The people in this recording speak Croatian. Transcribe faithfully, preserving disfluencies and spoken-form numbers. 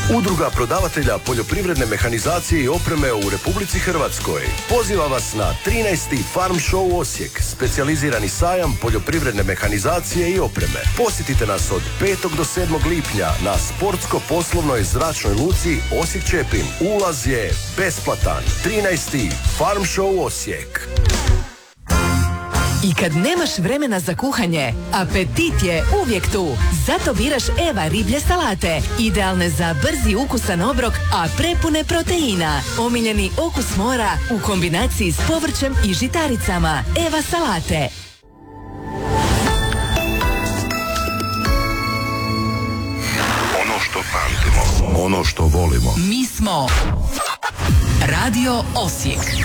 Udruga prodavatelja poljoprivredne mehanizacije i opreme u Republici Hrvatskoj poziva vas na trinaesti Farm Show Osijek, specijalizirani sajam poljoprivredne mehanizacije i opreme. Posjetite nas od petog do sedmog lipnja na sportsko-poslovnoj zračnoj luci Osijek-Čepin. Ulaz je besplatan. trinaesti Farm Show Osijek. I kad nemaš vremena za kuhanje, apetit je uvijek tu. Zato biraš Eva riblje salate. Idealne za brzi ukusan obrok, a prepune proteina. Omiljeni okus mora u kombinaciji s povrćem i žitaricama. Eva salate. Ono što pamtimo, ono što volimo. Mi smo Radio Osijek.